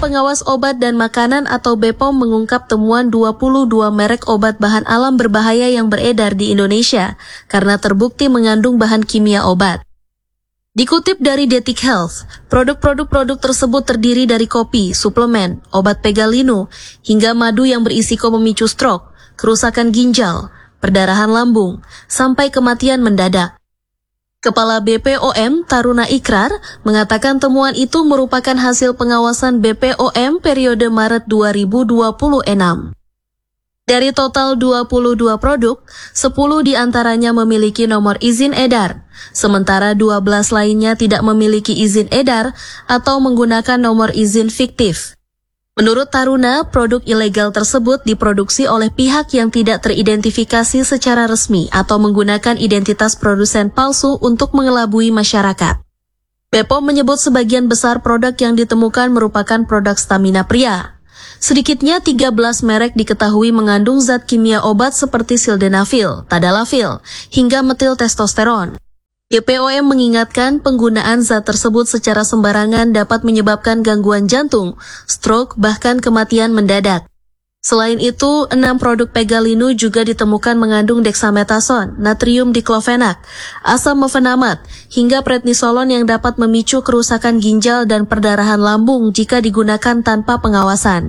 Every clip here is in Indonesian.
Pengawas Obat dan Makanan atau BPOM mengungkap temuan 22 merek obat bahan alam berbahaya yang beredar di Indonesia karena terbukti mengandung bahan kimia obat. Dikutip dari Detik Health, produk tersebut terdiri dari kopi, suplemen, obat pegalinu, hingga madu yang berisiko memicu stroke, kerusakan ginjal, perdarahan lambung, sampai kematian mendadak. Kepala BPOM Taruna Ikrar mengatakan temuan itu merupakan hasil pengawasan BPOM periode Maret 2026. Dari total 22 produk, 10 diantaranya memiliki nomor izin edar, sementara 12 lainnya tidak memiliki izin edar atau menggunakan nomor izin fiktif. Menurut Taruna, produk ilegal tersebut diproduksi oleh pihak yang tidak teridentifikasi secara resmi atau menggunakan identitas produsen palsu untuk mengelabui masyarakat. BPOM menyebut sebagian besar produk yang ditemukan merupakan produk stamina pria. Sedikitnya 13 merek diketahui mengandung zat kimia obat seperti sildenafil, tadalafil, hingga metil testosteron. BPOM mengingatkan penggunaan zat tersebut secara sembarangan dapat menyebabkan gangguan jantung, stroke, bahkan kematian mendadak. Selain itu, 6 produk pegalinu juga ditemukan mengandung dexamethasone, natrium diklofenak, asam mefenamat, hingga prednisolon yang dapat memicu kerusakan ginjal dan perdarahan lambung jika digunakan tanpa pengawasan.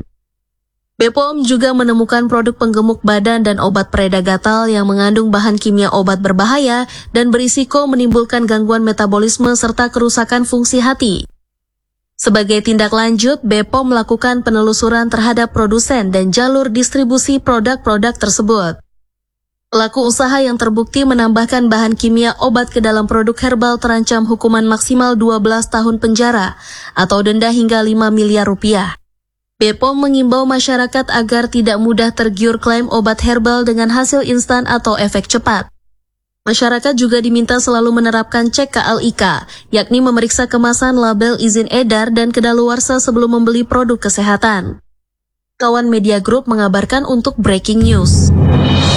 BPOM juga menemukan produk penggemuk badan dan obat pereda gatal yang mengandung bahan kimia obat berbahaya dan berisiko menimbulkan gangguan metabolisme serta kerusakan fungsi hati. Sebagai tindak lanjut, BPOM melakukan penelusuran terhadap produsen dan jalur distribusi produk-produk tersebut. Pelaku usaha yang terbukti menambahkan bahan kimia obat ke dalam produk herbal terancam hukuman maksimal 12 tahun penjara atau denda hingga 5 miliar rupiah. BPOM mengimbau masyarakat agar tidak mudah tergiur klaim obat herbal dengan hasil instan atau efek cepat. Masyarakat juga diminta selalu menerapkan cek KLIK, yakni memeriksa kemasan, label, izin edar, dan kedaluarsa sebelum membeli produk kesehatan. Kawan Media Group mengabarkan untuk Breaking News.